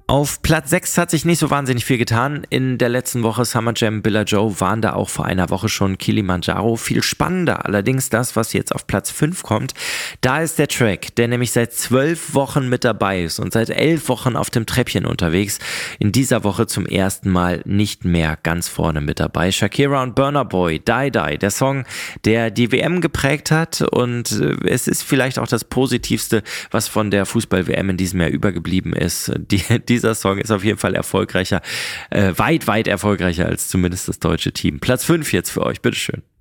Auf Platz 6 hat sich nicht so wahnsinnig viel getan. In der letzten Woche Summer Jam, Billa Joe waren da auch vor einer Woche schon Kilimanjaro. Viel spannender allerdings das, was jetzt auf Platz 5 kommt. Da ist der Track, der nämlich seit 12 Wochen mit dabei ist und seit 11 Wochen auf dem Treppchen unterwegs. In dieser Woche zum ersten Mal nicht mehr ganz vorne mit dabei. Shakira und Burna Boy, Die Die, der Song, der die WM geprägt hat, und es ist vielleicht auch das Positivste, was von der Fußball-WM in diesem Jahr übergeblieben ist. Dieser Song ist auf jeden Fall erfolgreicher, weit erfolgreicher als zumindest das deutsche Team. Platz 5 jetzt für euch, bitteschön.